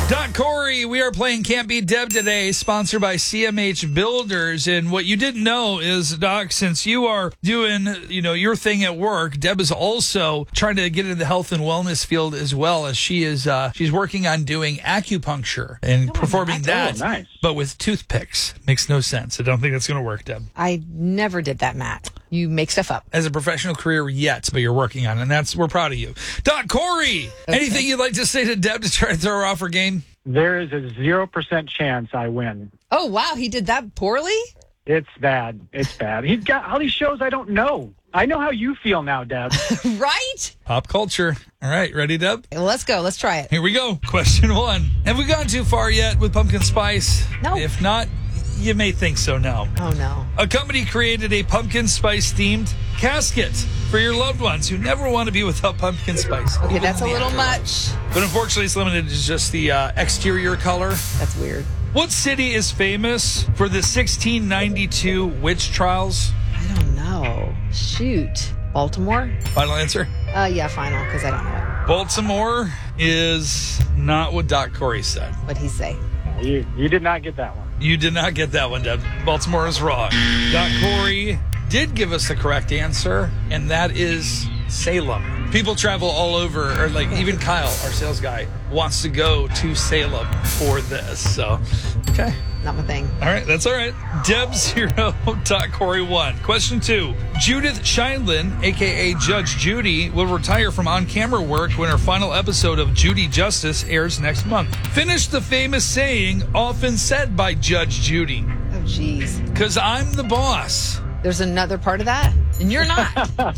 Doc Corey, we are playing Can't Beat Deb today, sponsored by CMH Builders. And what you didn't know is, Doc, since you are doing, your thing at work, Deb is also trying to get into the health and wellness field as well, as she's working on doing acupuncture and performing that, nice. But with toothpicks. Makes no sense. I don't think that's going to work, Deb. I never did that, Matt. You make stuff up. As a professional career yet, but you're working on it, and we're proud of you. Doc Corey, anything you'd like to say to Deb to try to throw her off her game? There is a 0% chance I win. Oh, wow. He did that poorly? It's bad. It's bad. He's got all these shows I don't know. I know how you feel now, Deb. Right? Pop culture. All right, ready, Deb? Let's go. Let's try it. Here we go. Question 1. Have we gone too far yet with pumpkin spice? No. If not, you may think so now. Oh, no. A company created a pumpkin spice themed casket for your loved ones who never want to be without pumpkin spice. Okay, Even that's a in the little afterlife. much. But unfortunately, it's limited to just the exterior color. That's weird. What city is famous for the 1692 witch trials? I don't know. Shoot. Baltimore? Final answer? Yeah, final, because I don't know it. Baltimore is not what Doc Corey said. What'd he say? You did not get that one. You did not get that one, Deb. Baltimore is wrong. Doc Corey did give us the correct answer, and that is Salem. People travel all over, or like even Kyle, our sales guy, wants to go to Salem for this. So, okay. Not my thing. All right, that's all right. Deb 0, Doc Corey 1. Question 2. Judith Scheindlin, a.k.a. Judge Judy, will retire from on-camera work when her final episode of Judy Justice airs next month. Finish the famous saying often said by Judge Judy. Oh, jeez. Because I'm the boss. There's another part of that, and you're not.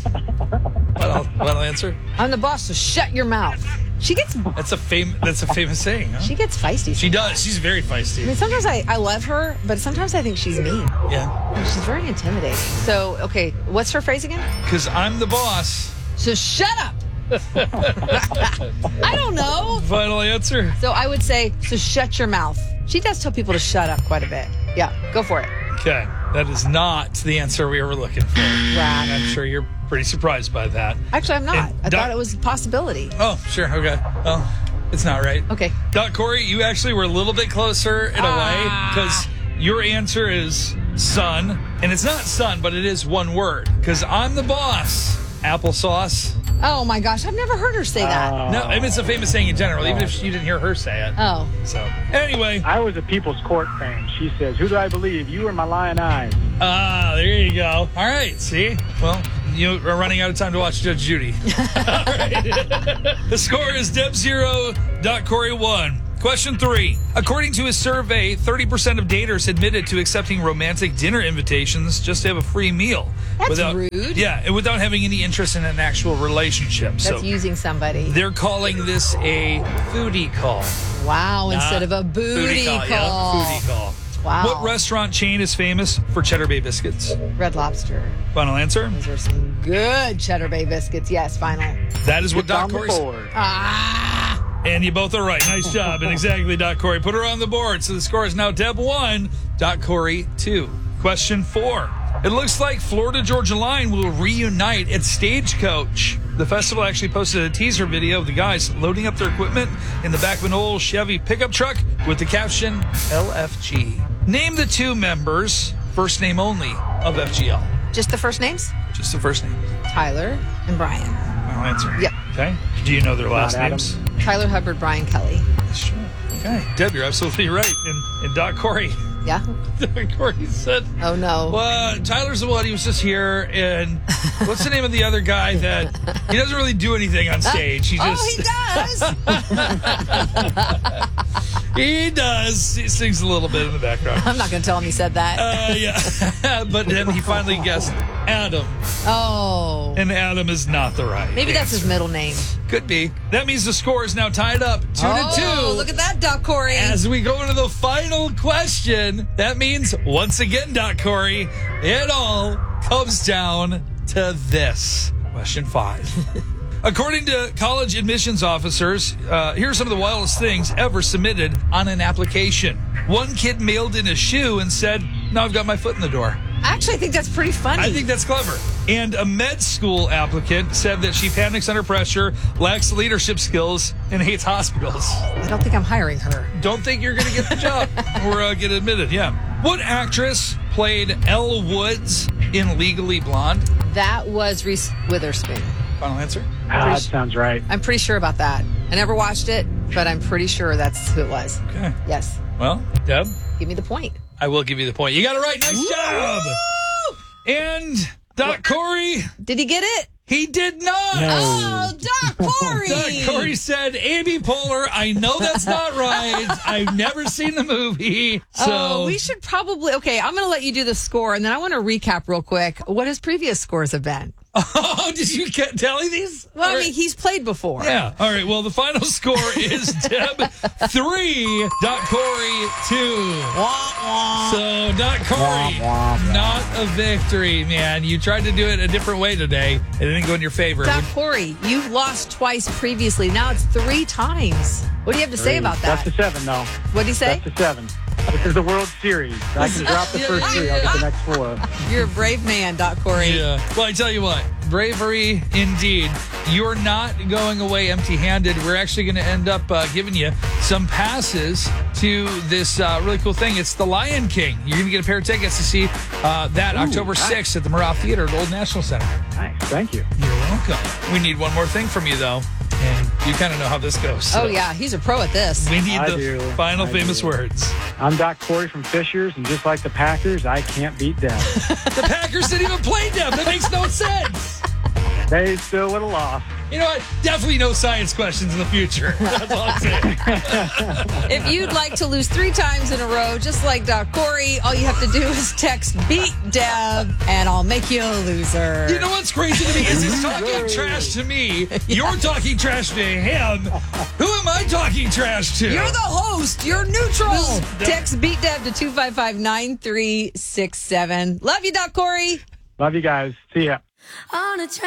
Final answer? I'm the boss, so shut your mouth. She gets... That's a famous saying, huh? She gets feisty. She does. She's very feisty. I mean, sometimes I love her, but sometimes I think she's mean. Yeah. And she's very intimidating. So, okay, what's her phrase again? Because I'm the boss. So shut up. I don't know. Final answer? So I would say, so shut your mouth. She does tell people to shut up quite a bit. Yeah, go for it. Okay. That is not the answer we were looking for. Right. I'm sure you're pretty surprised by that. Actually, I'm not. And I thought it was a possibility. Oh, sure. Okay. Well, it's not right. Okay. Doc Corey, you actually were a little bit closer in a way, because your answer is sun. And it's not sun, but it is one word. Because I'm the boss. Applesauce. Oh, my gosh. I've never heard her say that. No, I mean, it's a famous saying in general, even if you didn't hear her say it. Oh. So, anyway. I was a People's Court fan. She says, "Who do I believe? You or my lion eyes?" There you go. All right, see? Well, you are running out of time to watch Judge Judy. All right. The score is Deb 0, Doc Corey 1. Question 3. According to a survey, 30% of daters admitted to accepting romantic dinner invitations just to have a free meal. That's rude. Yeah, and without having any interest in an actual relationship. That's using somebody. They're calling this a foodie call. Wow, instead of a booty call. Yeah, foodie call. Wow. What restaurant chain is famous for Cheddar Bay biscuits? Red Lobster. Final answer? Those are some good Cheddar Bay biscuits. Yes, final. That is what It's on Doc the Corey said. board. And you both are right. Nice job. And exactly, Doc Corey. Put her on the board. So the score is now Deb 1, Doc Corey 2. Question 4. It looks like Florida Georgia Line will reunite at Stagecoach. The festival actually posted a teaser video of the guys loading up their equipment in the back of an old Chevy pickup truck with the caption LFG. Name the 2 members, first name only, of FGL. Just the first names? Just the first name. Tyler and Brian. Final answer. Yep. Okay. Do you know their last Adam. names? Tyler Hubbard, Brian Kelly. Sure. Okay. Deb, you're absolutely right. And Doc Corey. Yeah? Doc Corey said, Oh, no. well, Tyler's the one. He was just here. And what's the name of the other guy that he doesn't really do anything on stage? He just. Oh, he does. He does. He sings a little bit in the background. I'm not going to tell him he said that. Yeah. But then he finally guessed Adam. Oh. And Adam is not the right Maybe that's his answer. middle name. Could be. That means the score is now tied up 2-2. Look at that, Doc Corey. As we go into the final question, that means, once again, Doc Corey, it all comes down to this. Question 5. According to college admissions officers, here are some of the wildest things ever submitted on an application. One kid mailed in a shoe and said, "Now I've got my foot in the door." Actually, I think that's pretty funny. I think that's clever. And a med school applicant said that she panics under pressure, lacks leadership skills, and hates hospitals. I don't think I'm hiring her. Don't think you're going to get the job or get admitted. Yeah. What actress played Elle Woods in Legally Blonde? That was Reese Witherspoon. Final answer? That sounds right. I'm pretty sure about that. I never watched it, but I'm pretty sure that's who it was. Okay. Yes. Well, Deb, Give me the point. I will give you the point. You got it right. Nice job. And Doc Corey, Did he get it? he did not. Oh, Doc Corey. Doc Corey said, Amy Poehler, I know that's not right. I've never seen the movie. So we should probably, okay, I'm going to let you do the score, and then I want to recap real quick what his previous scores have been. Oh, did you get telling these? Well, I mean, he's played before. Yeah. All right. Well, the final score is Deb 3, Doc Corey 2. So, Doc Corey, not a victory, man. You tried to do it a different way today. It didn't go in your favor. Doc Corey, you've lost twice previously. Now it's 3 times. What do you have to say about that? That's a 7, though. What did he say? That's a 7. This is the World Series. I can drop the first 3. I'll get the next 4. You're a brave man, Doc Corey. Yeah. Well, I tell you what, bravery indeed. You're not going away empty-handed. We're actually going to end up giving you some passes to this really cool thing. It's the Lion King. You're going to get a pair of tickets to see that October 6th at the Murrah Theater at Old National Center. Nice. Thank you. You're welcome. We need one more thing from you, though. And you kind of know how this goes. So Oh, yeah. He's a pro at this. we need I the do. final I famous do. words. I'm Doc Corey from Fishers, and just like the Packers, I can't beat them. The Packers didn't even play them. That makes no sense. They still would have lost. You know what? Definitely no science questions in the future. That's all I'm saying. If you'd like to lose 3 times in a row, just like Doc Corey, all you have to do is text Beat Deb, and I'll make you a loser. You know what's crazy to me is he's talking trash to me. You're talking trash to him. Who am I talking trash to? You're the host. You're neutral. Text Beat Deb to 255-9367. Love you, Doc Corey. Love you guys. See ya. On a train.